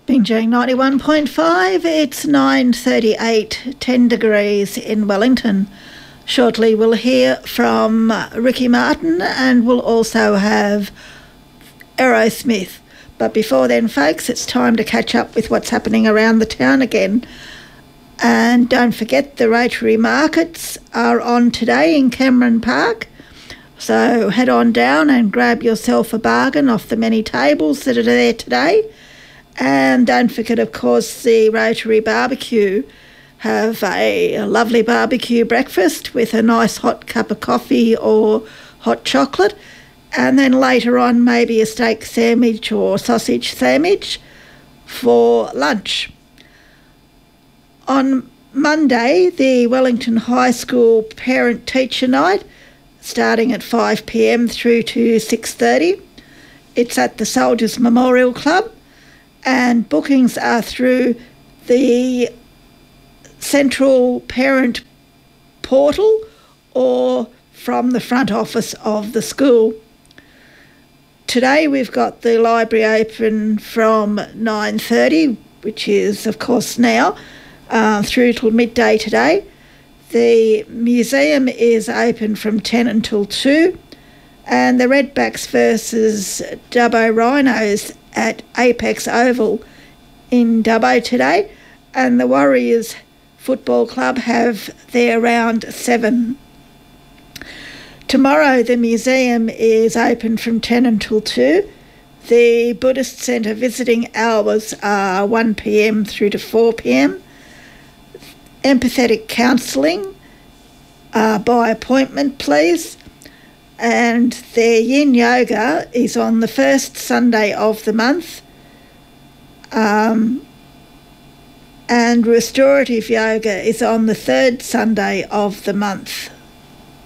Bingeing 91.5, it's 9:38, 10 degrees in Wellington. Shortly we'll hear from Ricky Martin and we'll also have Aerosmith. But before then, folks, it's time to catch up with what's happening around the town again. And don't forget, the Rotary Markets are on today in Cameron Park. So head on down and grab yourself a bargain off the many tables that are there today. And don't forget, of course, the Rotary Barbecue. Have a lovely barbecue breakfast with a nice hot cup of coffee or hot chocolate. And then later on, maybe a steak sandwich or sausage sandwich for lunch. On Monday, the Wellington High School Parent-Teacher Night, starting at 5 p.m. through to 6:30. It's at the Soldiers Memorial Club. And bookings are through the Central Parent Portal or from the front office of the school. Today we've got the library open from 9:30, which is of course now, through till midday today. The museum is open from 10 until 2, and the Redbacks versus Dubbo Rhinos at Apex Oval in Dubbo today, and the Warriors Football Club have their round 7. Tomorrow the museum is open from 10 until 2. The Buddhist Centre visiting hours are 1 p.m. through to 4 p.m. Empathetic counselling by appointment, please. And their yin yoga is on the first Sunday of the month, and restorative yoga is on the third Sunday of the month.